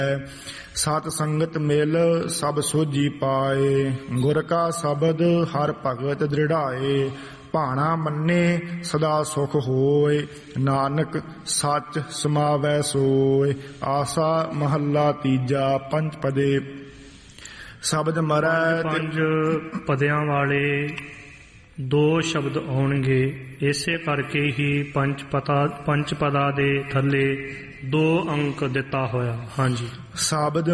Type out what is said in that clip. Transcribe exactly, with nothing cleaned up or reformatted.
ਸਤ ਸੰਗਤ ਮਿਲ ਸਭ ਸੋਝੀ ਪਾਏ, ਗੁਰ ਕਾ ਸ਼ਬਦ ਹਰ ਭਗਤ ਦ੍ਰਿੜਾਏ। ਭਾਣਾ ਮੰਨੇ ਸਦਾ ਸੁਖ ਹੋਏ, ਨਾਨਕ ਸੱਚ ਸਮਾਵੈ ਸੋਏ। ਆਸਾ ਮਹੱਲਾ ਤੀਜਾ। ਪੰਜ ਪਦੇ ਸ਼ਬਦ ਮਰੈ। ਪੰਜ ਪਦਿਆਂ ਵਾਲੇ ਦੋ ਸ਼ਬਦ ਆਉਣਗੇ। ਇਸੇ ਕਰਕੇ ਹੀ ਪੰਜ ਪਤਾ ਪੰਜ ਪਦਾ ਦੇ ਥੱਲੇ ਦੋ ਅੰਕ ਦਿੱਤਾ ਹੋਇਆ। ਹਾਂਜੀ। ਸ਼ਬਦ